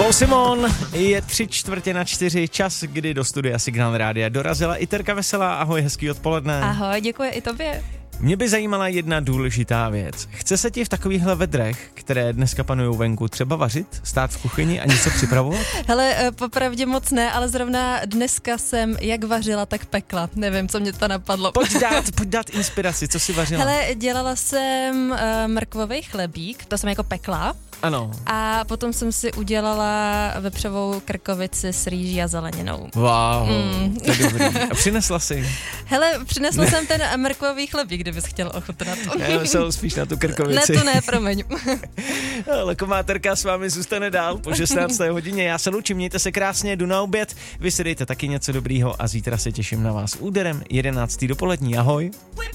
Paul Simon, je 3:45, čas, kdy do studia Signál Rádia dorazila i Terka Veselá. Ahoj, hezký odpoledne. Ahoj, děkuji i tobě. Mě by zajímala jedna důležitá věc. Chce se ti v takovýchhle vedrech, které dneska panujou venku, třeba vařit, stát v kuchyni a něco připravovat? Hele, popravdě moc ne, ale zrovna dneska jsem jak vařila, tak pekla. Nevím, co mě to napadlo. Pojď dát inspiraci, co jsi vařila? Hele, dělala jsem mrkvový chlebík, to jsem jako pekla. Ano. A potom jsem si udělala vepřovou krkovici s rýží a zeleninou. Wow, to je dobrý. A přinesla si? Hele, přinesla jsem ten mrkvový chlebík, kdybys chtěl ochutnat. Já myslel spíš na tu krkovici. Ne, to ne, promiň. Leková Terka s vámi zůstane dál po 16. hodině. Já se loučím, mějte se krásně, jdu na oběd. Vy si dejte taky něco dobrýho a zítra se těším na vás úderem 11. dopolední. Ahoj.